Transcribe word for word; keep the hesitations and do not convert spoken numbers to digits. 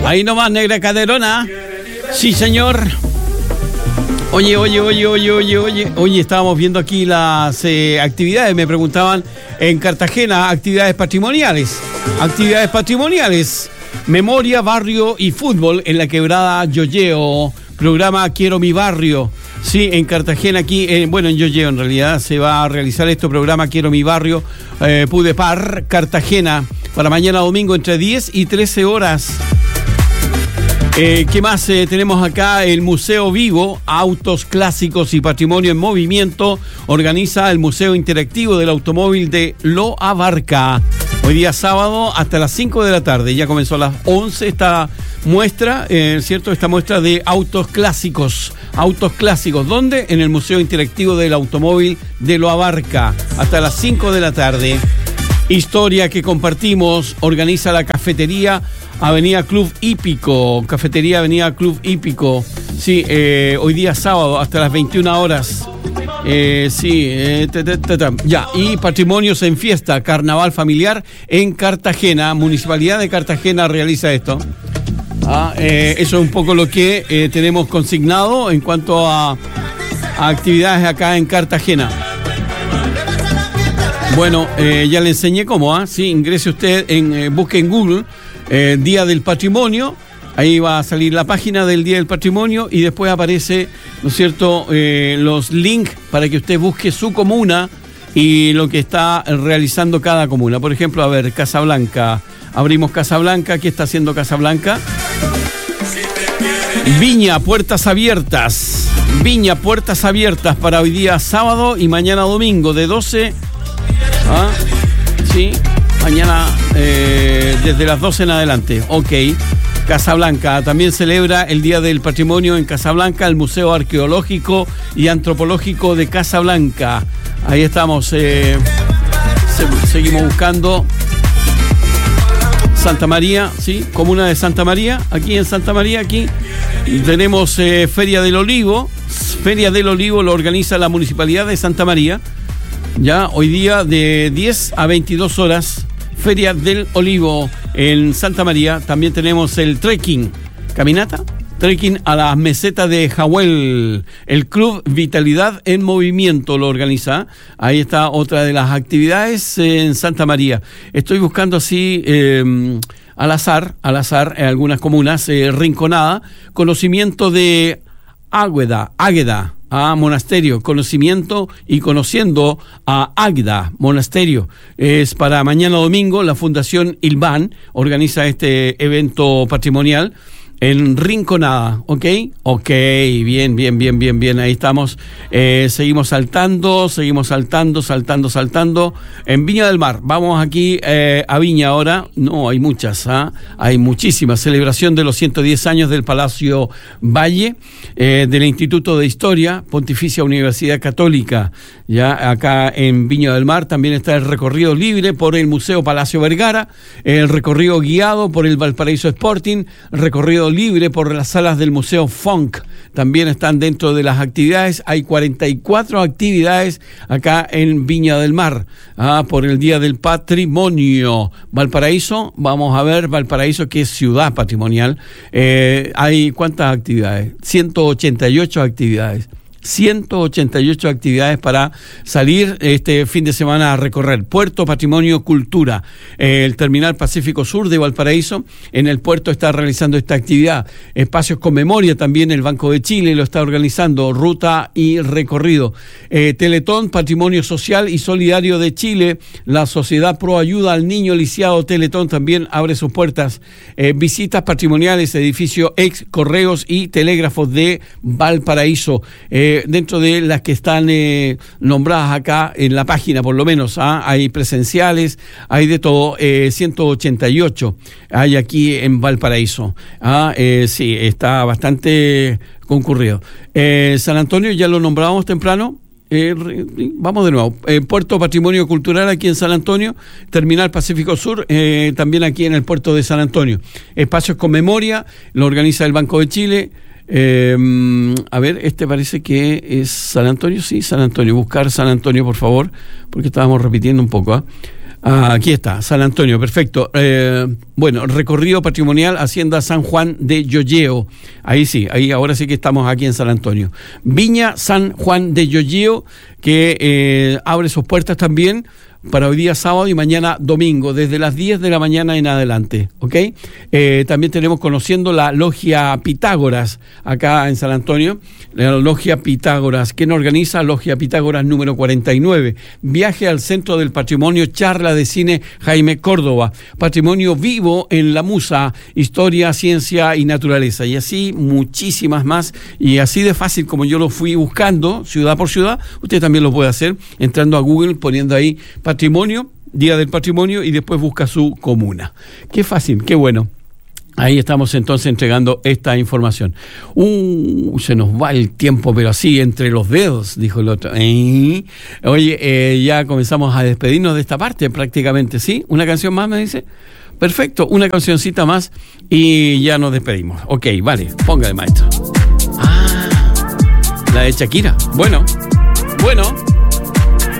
Ahí nomás, negra caderona. Sí, señor. Oye, oye, oye, oye, oye, oye. Oye, estábamos viendo aquí las eh, actividades. Me preguntaban en Cartagena, actividades patrimoniales. Actividades patrimoniales. Memoria, barrio y fútbol en la quebrada Yoyeo. Programa Quiero mi barrio. Sí, en Cartagena aquí, eh, bueno, en Yoyeo en realidad se va a realizar este programa Quiero mi barrio. Eh, Pudepar, Cartagena, para mañana domingo entre diez y trece horas. Eh, ¿Qué más eh, tenemos acá? El Museo Vivo, Autos Clásicos y Patrimonio en Movimiento, organiza el Museo Interactivo del Automóvil de Lo Abarca. Hoy día sábado hasta las cinco de la tarde, ya comenzó a las once esta muestra, eh, ¿cierto? Esta muestra de autos clásicos. Autos clásicos, ¿dónde? En el Museo Interactivo del Automóvil de Lo Abarca, hasta las cinco de la tarde. Historia que compartimos, organiza la cafetería Avenida Club Hípico, Cafetería Avenida Club Hípico, sí, eh, hoy día sábado hasta las veintiuna horas, eh, sí, eh, ta, ta, ta, ta. Ya, y Patrimonios en Fiesta, Carnaval Familiar en Cartagena, Municipalidad de Cartagena realiza esto. Ah, eh, eso es un poco lo que eh, tenemos consignado en cuanto a, a actividades acá en Cartagena. Bueno, eh, ya le enseñé cómo, ¿ah? Sí, ingrese usted, en eh, busque en Google eh, Día del Patrimonio, ahí va a salir la página del Día del Patrimonio y después aparece, ¿no es cierto?, eh, los links para que usted busque su comuna y lo que está realizando cada comuna. Por ejemplo, a ver, Casablanca, abrimos Casablanca, ¿qué está haciendo Casablanca? Viña, puertas abiertas, Viña, puertas abiertas para hoy día sábado y mañana domingo de doce... ¿Ah? Sí, mañana eh, desde las doce en adelante. Ok. Casablanca también celebra el Día del Patrimonio en Casablanca, el Museo Arqueológico y Antropológico de Casablanca. Ahí estamos. Eh, se, seguimos buscando. Santa María, sí, comuna de Santa María. Aquí en Santa María, aquí tenemos eh, Feria del Olivo. Feria del Olivo lo organiza la Municipalidad de Santa María. Ya, hoy día de diez a veintidós horas, Feria del Olivo en Santa María. También tenemos el trekking, caminata, trekking a las mesetas de Jahuel. El Club Vitalidad en Movimiento lo organiza. Ahí está otra de las actividades en Santa María. Estoy buscando así eh, al azar, al azar en algunas comunas, eh, Rinconada, conocimiento de Águeda, Águeda. A monasterio, conocimiento y conociendo a Águeda, monasterio. Es para mañana domingo, la Fundación Ilván organiza este evento patrimonial en Rinconada, ¿ok? Ok, bien, bien, bien, bien, bien, ahí estamos. Eh, seguimos saltando, seguimos saltando, saltando, saltando. En Viña del Mar, vamos aquí eh, a Viña ahora. No, hay muchas, ¿ah? Hay muchísimas. Celebración de los ciento diez años del Palacio Valle, eh, del Instituto de Historia, Pontificia Universidad Católica. Ya acá en Viña del Mar también está el recorrido libre por el Museo Palacio Vergara, el recorrido guiado por el Valparaíso Sporting, recorrido libre por las salas del Museo Funk. También están dentro de las actividades. Hay cuarenta y cuatro actividades acá en Viña del Mar, ah, por el Día del Patrimonio. Valparaíso, vamos a ver, Valparaíso, que es ciudad patrimonial. Eh, hay ¿cuántas actividades? ciento ochenta y ocho actividades. ciento ochenta y ocho actividades para salir este fin de semana a recorrer. Puerto Patrimonio Cultura, eh, el Terminal Pacífico Sur de Valparaíso, en el puerto está realizando esta actividad. Espacios con Memoria, también el Banco de Chile lo está organizando, ruta y recorrido. Eh, Teletón, Patrimonio Social y Solidario de Chile, la Sociedad Pro Ayuda al Niño Lisiado Teletón también abre sus puertas. Eh, visitas patrimoniales, edificio ex Correos y Telégrafos de Valparaíso. Eh, dentro de las que están eh, nombradas acá en la página, por lo menos, ¿ah? Hay presenciales, hay de todo, eh, ciento ochenta y ocho hay aquí en Valparaíso. ¿Ah? Eh, sí, está bastante concurrido. Eh, San Antonio, ya lo nombrábamos temprano. Eh, vamos de nuevo. Eh, Puerto Patrimonio Cultural aquí en San Antonio, Terminal Pacífico Sur, eh, también aquí en el puerto de San Antonio. Espacios con Memoria, lo organiza el Banco de Chile. Eh, a ver, este parece que es San Antonio, sí, San Antonio. Buscar San Antonio, por favor, porque estábamos repitiendo un poco. ¿eh? Ah, aquí está, San Antonio, perfecto. Eh, bueno, recorrido patrimonial, Hacienda San Juan de Yoyeo. Ahí sí, ahí ahora sí que estamos aquí en San Antonio. Viña San Juan de Yoyeo, que eh, abre sus puertas también para hoy día sábado y mañana domingo, desde las diez de la mañana en adelante, ¿ok? Eh, también tenemos conociendo la Logia Pitágoras, acá en San Antonio, la Logia Pitágoras. ¿Quién organiza? Logia Pitágoras número cuarenta y nueve. Viaje al Centro del Patrimonio, charla de cine Jaime Córdoba. Patrimonio vivo en la Musa, historia, ciencia y naturaleza. Y así muchísimas más. Y así de fácil como yo lo fui buscando, ciudad por ciudad, usted también lo puede hacer entrando a Google, poniendo ahí Patrimonio, Día del Patrimonio, y después busca su comuna. Qué fácil, qué bueno. Ahí estamos entonces entregando esta información. Uh, se nos va el tiempo, pero así entre los dedos, dijo el otro. ¿Eh? Oye, eh, ya comenzamos a despedirnos de esta parte prácticamente, ¿sí? ¿Una canción más, me dice? Perfecto, una cancioncita más y ya nos despedimos. Ok, vale, póngale, maestro. Ah, la de Shakira. Bueno, bueno.